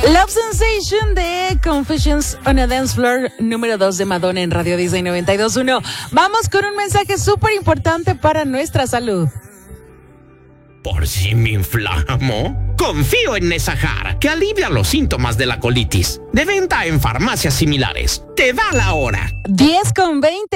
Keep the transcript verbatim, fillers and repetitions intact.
Love Sensation de Confessions on a Dance Floor, número dos de Madonna en Radio Disney noventa y dos punto uno. Vamos con un mensaje súper importante para nuestra salud. ¿Por si me inflamo? Confío en Nesahar, que alivia los síntomas de la colitis. De venta en farmacias similares. Te da la hora. diez con veinte.